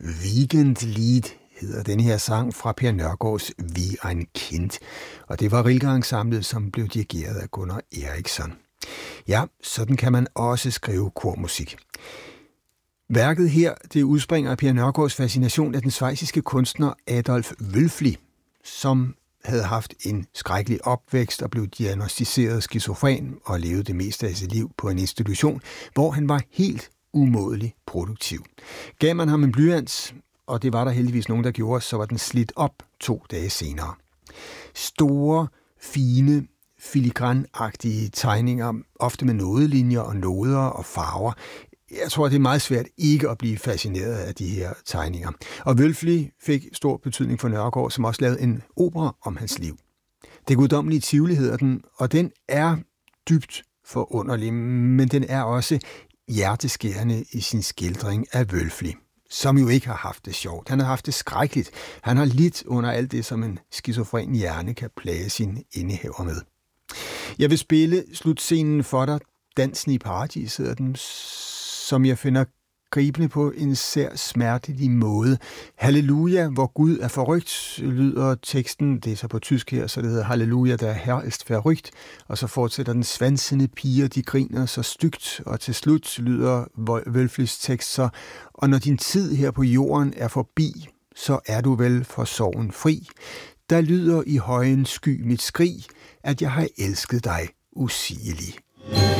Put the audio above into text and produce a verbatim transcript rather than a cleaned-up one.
Weekendlied hedder den her sang fra Per Nørgaards Wie ein Kind, og det var Rilke-ensemblet, som blev dirigeret af Gunnar Eriksson. Ja, sådan kan man også skrive kormusik. Værket her, det udspringer af Per Nørgaards fascination af den schweiziske kunstner Adolf Wölfli, som havde haft en skrækkelig opvækst og blev diagnosticeret skizofren og levede det meste af sit liv på en institution, hvor han var helt umådelig produktiv. Gav man ham en blyant, og det var der heldigvis nogen, der gjorde, så var den slidt op to dage senere. Store, fine, filigranagtige tegninger, ofte med nådelinjer og noder og farver. Jeg tror, det er meget svært ikke at blive fascineret af de her tegninger. Og Wölfli fik stor betydning for Nørgaard, som også lavede en opera om hans liv. Det guddommelige Tivoli hedder den, og den er dybt forunderlig, men den er også hjerteskærende i sin skildring af Wölfli, som jo ikke har haft det sjovt. Han har haft det skrækkeligt. Han har lidt under alt det, som en skizofren hjerne kan plage sin indehaver med. Jeg vil spille slutscenen for dig. Dansen i Paradis hedder den, som jeg finder gribende på en sær smertelig måde. Halleluja, hvor Gud er forrygt, lyder teksten. Det er så på tysk her, så det hedder Halleluja, der Herr ist verrückt. Og så fortsætter den svansende piger, de griner så stygt. Og til slut lyder Wölflis tekst så, og når din tid her på jorden er forbi, så er du vel for sorgen fri. Der lyder i højen sky mit skrig, at jeg har elsket dig usigelig.